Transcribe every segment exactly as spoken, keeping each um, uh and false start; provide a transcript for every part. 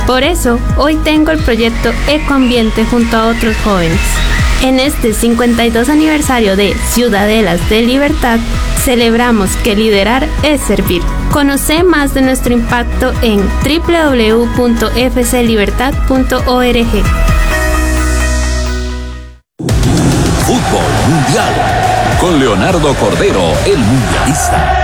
Por eso, hoy tengo el proyecto Ecoambiente junto a otros jóvenes. En este cincuenta y dos aniversario de Ciudadelas de Libertad, celebramos que liderar es servir. Conoce más de nuestro impacto en doble u doble u doble u punto f c libertad punto org. Fútbol Mundial con Leonardo Cordero, el mundialista.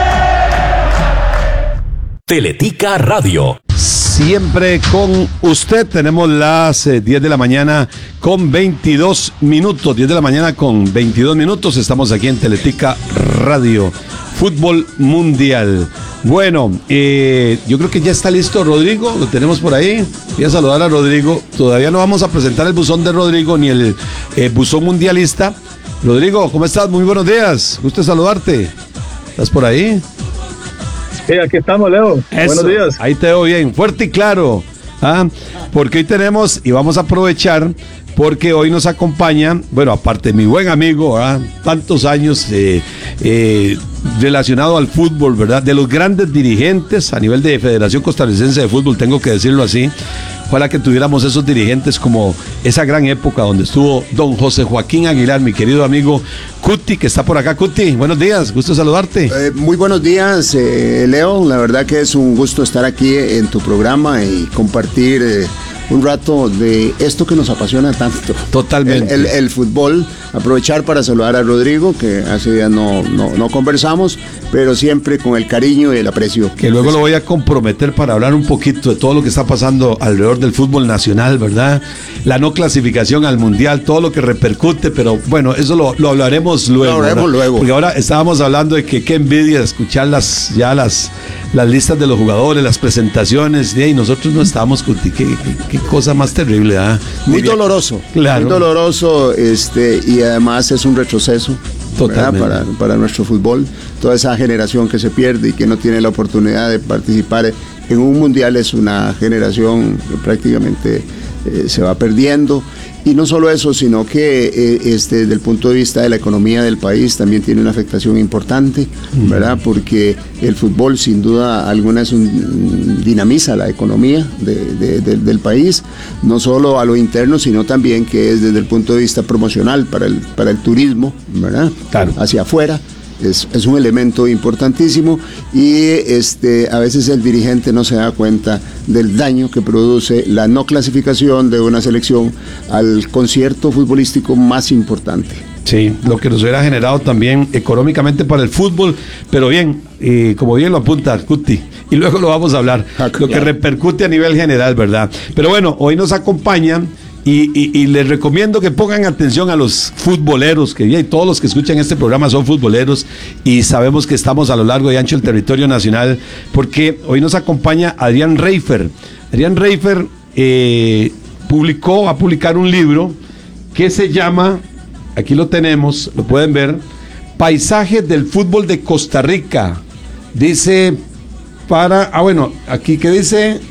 Teletica Radio. Siempre con usted. Tenemos las eh, diez de la mañana con veintidós minutos. diez de la mañana con veintidós minutos. Estamos aquí en Teletica Radio. Fútbol Mundial. Bueno, eh, yo creo que ya está listo Rodrigo. Lo tenemos por ahí. Voy a saludar a Rodrigo. Todavía no vamos a presentar el buzón de Rodrigo ni el eh, buzón mundialista. Rodrigo, ¿cómo estás? Muy buenos días. Gusto saludarte. ¿Estás por ahí? Sí, aquí estamos, Leo. Eso, buenos días. Ahí te veo bien, fuerte y claro. ¿Ah? Porque hoy tenemos, y vamos a aprovechar, porque hoy nos acompaña, bueno, aparte de mi buen amigo, ¿ah? Tantos años eh, eh, relacionado al fútbol, ¿verdad? De los grandes dirigentes a nivel de Federación Costarricense de Fútbol, tengo que decirlo así. Ojalá que tuviéramos esos dirigentes como esa gran época donde estuvo don José Joaquín Aguilar, mi querido amigo Cuti, que está por acá. Cuti, buenos días, gusto saludarte. Eh, muy buenos días, eh, Leo. La verdad que es un gusto estar aquí en tu programa y compartir eh, un rato de esto que nos apasiona tanto. Totalmente. El, el, el fútbol. Aprovechar para saludar a Rodrigo, que hace días no, no, no conversamos, pero siempre con el cariño y el aprecio. Que luego lo voy a comprometer para hablar un poquito de todo lo que está pasando alrededor del fútbol nacional, ¿verdad? La no clasificación al mundial, todo lo que repercute, pero bueno, eso lo, lo hablaremos luego. Lo hablaremos luego. Porque ahora estábamos hablando de que qué envidia escuchar las, ya las, las listas de los jugadores, las presentaciones, y nosotros no estábamos, qué, qué, qué cosa más terrible, ¿ah? Muy doloroso. Claro. Muy doloroso, este, y además es un retroceso para, para nuestro fútbol. Toda esa generación que se pierde y que no tiene la oportunidad de participar en un mundial es una generación que prácticamente eh, se va perdiendo. Y no solo eso, sino que eh, este, desde el punto de vista de la economía del país también tiene una afectación importante, ¿verdad? Porque el fútbol sin duda alguna es un, dinamiza la economía de, de, de, del país, no solo a lo interno, sino también que es desde el punto de vista promocional para el, para el turismo, ¿verdad? Claro. Hacia afuera. Es, es un elemento importantísimo y este, a veces el dirigente no se da cuenta del daño que produce la no clasificación de una selección al concierto futbolístico más importante. Sí, lo que nos hubiera generado también económicamente para el fútbol, pero bien, eh, como bien lo apunta Cuti, y luego lo vamos a hablar, ah, claro. Lo que repercute a nivel general, ¿verdad? Pero bueno, hoy nos acompaña. Y, y, y les recomiendo que pongan atención a los futboleros, que y todos los que escuchan este programa son futboleros y sabemos que estamos a lo largo y ancho del territorio nacional, porque hoy nos acompaña Adrián Reifer. Adrián Reifer eh, publicó, va a publicar un libro que se llama, aquí lo tenemos, lo pueden ver, Paisajes del Fútbol de Costa Rica. Dice para, ah bueno, aquí que dice...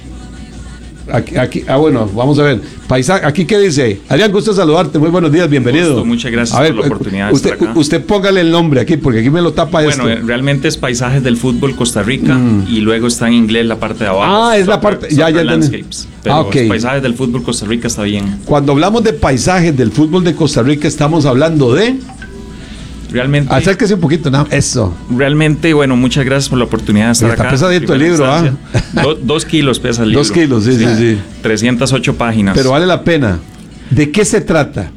Aquí, aquí, ah, bueno, vamos a ver. Paisaje, aquí qué dice. Adrián, gusto saludarte. Muy buenos días, bienvenido. Gusto, muchas gracias a ver, por la oportunidad usted, de estar acá. Usted póngale el nombre aquí, porque aquí me lo tapa bueno, esto. Bueno, realmente es Paisajes del Fútbol Costa Rica mm. y luego está en inglés la parte de abajo. Ah, es la parte. Ya, ya. Landscapes. Pero ah, okay. Paisajes del Fútbol Costa Rica está bien. Cuando hablamos de paisajes del fútbol de Costa Rica, estamos hablando de. Realmente. Acérquese un poquito, ¿no? Eso. Realmente, bueno, muchas gracias por la oportunidad de estar está acá. Está pesadito el libro, ¿ah? Do, dos kilos pesa el libro. Dos kilos, sí, sí, sí, sí. trescientas ocho páginas. Pero vale la pena. ¿De qué se trata?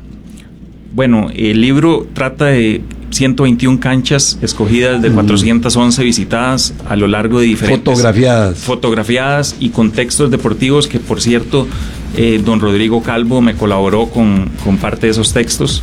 Bueno, el libro trata de ciento veintiuna canchas escogidas de mm. cuatrocientas once visitadas a lo largo de diferentes... Fotografiadas. Fotografiadas y contextos deportivos que, por cierto, eh, don Rodrigo Calvo me colaboró con, con parte de esos textos.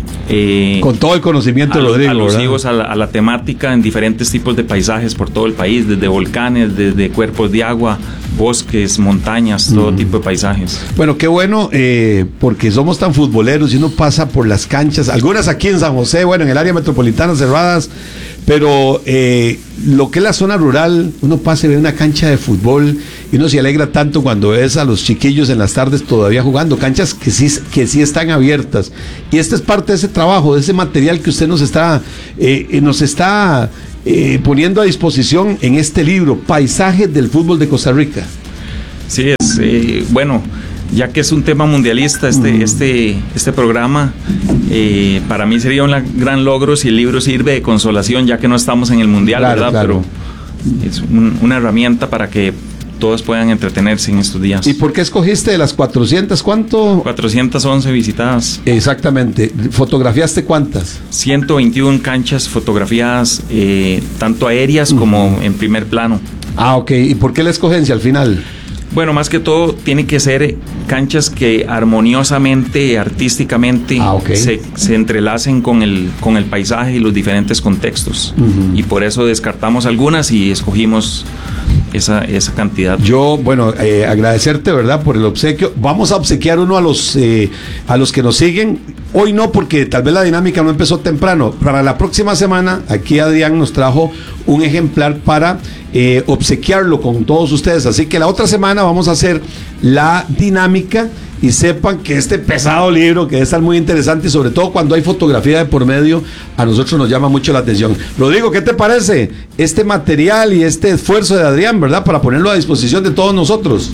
Eh, con todo el conocimiento de Rodrigo, alusivos a la, a la temática en diferentes tipos de paisajes por todo el país, desde volcanes, desde cuerpos de agua, bosques, montañas, todo mm. tipo de paisajes. Bueno, qué bueno, eh, porque somos tan futboleros y uno pasa por las canchas, algunas aquí en San José, bueno, en el área metropolitana cerradas, pero eh, lo que es la zona rural, uno pasa y ve una cancha de fútbol y uno se alegra tanto cuando ves a los chiquillos en las tardes todavía jugando, canchas que sí, que sí están abiertas. Y este es parte de ese trabajo, de ese material que usted nos está, eh, nos está eh, poniendo a disposición en este libro, Paisajes del Fútbol de Costa Rica. Sí, es eh, bueno, ya que es un tema mundialista este, mm. este, este programa, eh, para mí sería un gran logro si el libro sirve de consolación, ya que no estamos en el mundial, claro, ¿verdad? Claro. Pero es un, una herramienta para que todos puedan entretenerse en estos días. ¿Y por qué escogiste de las cuatrocientas? ¿Cuánto? cuatrocientas once visitadas. Exactamente. ¿Fotografiaste cuántas? ciento veintiuna canchas fotografiadas, eh, tanto aéreas uh-huh. como en primer plano. Ah, ok. ¿Y por qué la escogencia al final? Bueno, más que todo tiene que ser canchas que armoniosamente, artísticamente ah, okay. se, se entrelacen con el, con el paisaje y los diferentes contextos. Uh-huh. Y por eso descartamos algunas y escogimos esa, esa cantidad. Yo, bueno, eh, agradecerte, ¿verdad?, por el obsequio. Vamos a obsequiar uno a los, eh, a los que nos siguen. Hoy no, porque tal vez la dinámica no empezó temprano. Para la próxima semana, aquí Adrián nos trajo un ejemplar para eh, obsequiarlo con todos ustedes. Así que la otra semana vamos a hacer la dinámica y sepan que este pesado libro, que debe estar muy interesante y sobre todo cuando hay fotografía de por medio, a nosotros nos llama mucho la atención. Rodrigo, ¿qué te parece este material y este esfuerzo de Adrián, verdad, para ponerlo a disposición de todos nosotros?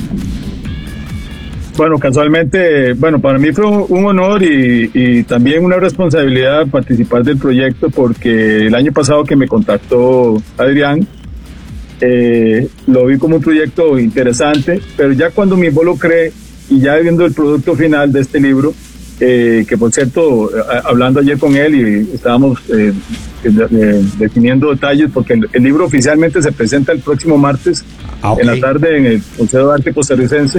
Bueno, casualmente, bueno, para mí fue un honor y, y también una responsabilidad participar del proyecto, porque el año pasado que me contactó Adrián, eh, lo vi como un proyecto interesante, pero ya cuando me involucré y ya viendo el producto final de este libro, eh, que por cierto, hablando ayer con él y estábamos eh, de, de, definiendo detalles, porque el, el libro oficialmente se presenta el próximo martes ah, okay. en la tarde en el Museo de Arte Costarricense.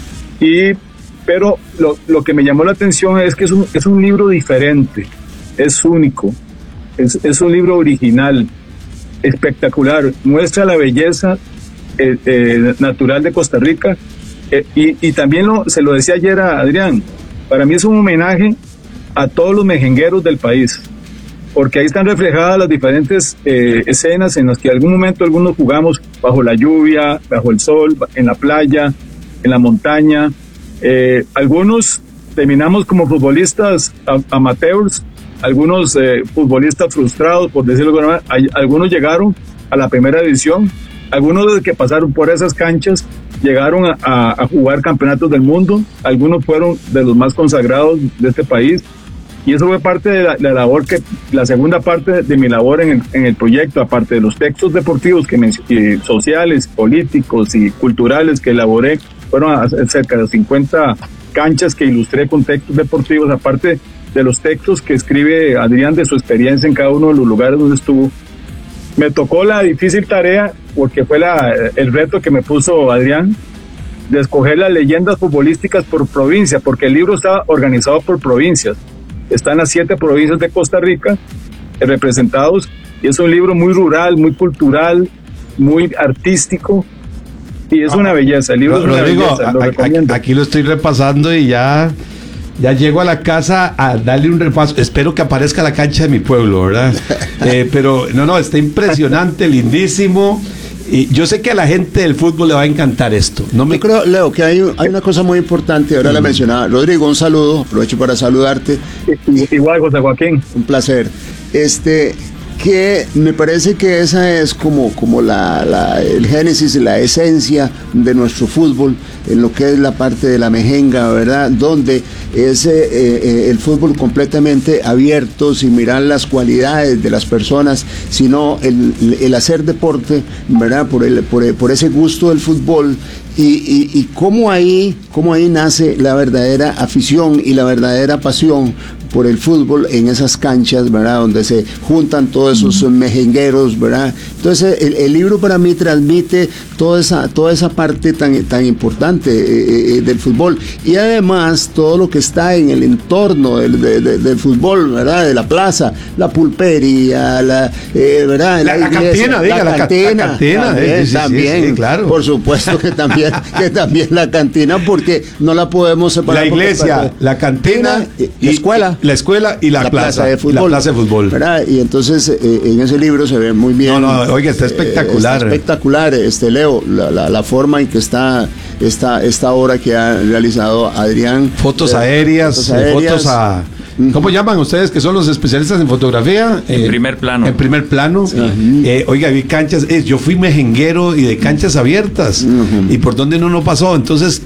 Y, pero lo, lo que me llamó la atención es que es un, es un libro diferente, es único, es, es un libro original, espectacular, muestra la belleza eh, eh, natural de Costa Rica, eh, y, y también lo, se lo decía ayer a Adrián, para mí es un homenaje a todos los mejengueros del país, porque ahí están reflejadas las diferentes eh, escenas en las que en algún momento algunos jugamos bajo la lluvia, bajo el sol, en la playa, en la montaña, eh, algunos terminamos como futbolistas amateurs, algunos eh, futbolistas frustrados, por decirlo de alguna manera, algunos llegaron a la primera división, algunos desde que pasaron por esas canchas llegaron a, a, a jugar campeonatos del mundo, algunos fueron de los más consagrados de este país, y eso fue parte de la, la labor que, la segunda parte de, de mi labor en el, en el proyecto, aparte de los textos deportivos que me, eh, sociales, políticos y culturales que elaboré. Fueron cerca de cincuenta canchas que ilustré con textos deportivos, aparte de los textos que escribe Adrián de su experiencia en cada uno de los lugares donde estuvo. Me tocó la difícil tarea, porque fue la, el reto que me puso Adrián, de escoger las leyendas futbolísticas por provincia, porque el libro está organizado por provincias. Están las siete provincias de Costa Rica eh, representados, y es un libro muy rural, muy cultural, muy artístico, y es una belleza. El libro Rodrigo, es una belleza, lo recomiendo. Aquí lo estoy repasando y ya, ya llego a la casa a darle un repaso. Espero que aparezca la cancha de mi pueblo, ¿verdad? eh, pero no, no, está impresionante, lindísimo. Y yo sé que a la gente del fútbol le va a encantar esto. No me... Yo creo, Leo, que hay, hay una cosa muy importante, ahora mm. la mencionaba. Rodrigo, un saludo, aprovecho para saludarte. Igual, José Joaquín. Un placer. Este... que me parece que esa es como, como la, la, el génesis, la esencia de nuestro fútbol, en lo que es la parte de la mejenga, ¿verdad? Donde es eh, eh, el fútbol completamente abierto, sin mirar las cualidades de las personas, sino el, el hacer deporte, ¿verdad? Por, el, por, por ese gusto del fútbol. Y, y, y cómo ahí, cómo ahí nace la verdadera afición y la verdadera pasión por el fútbol en esas canchas, ¿verdad? Donde se juntan todos esos mejengueros, ¿verdad? Entonces el, el libro para mí transmite toda esa, toda esa parte tan, tan importante eh, eh, del fútbol, y además todo lo que está en el entorno del, de, de, del fútbol, ¿verdad? De la plaza, la pulpería, la, eh, ¿verdad? La, la, la cantina, diga, la cantina, la cantina, también, eh, sí, también sí, sí, claro. Por supuesto que también, que también la cantina, porque no la podemos separar. La iglesia, porque, la cantina, y, la escuela, la escuela y la, la plaza, plaza de fútbol, la plaza de fútbol, ¿verdad? Y entonces eh, en ese libro se ve muy bien. No, no, oiga, está espectacular. Eh, está espectacular, este Leo, la, la, la forma en que está esta, esta obra que ha realizado Adrián. Fotos aéreas, fotos, aéreas, fotos a ¿Cómo llaman ustedes que son los especialistas en fotografía? En eh, primer plano. En primer plano. Sí. Eh, oiga, vi canchas, eh, yo fui mejenguero y de canchas abiertas. Uh-huh. ¿Y por dónde uno no pasó? Entonces,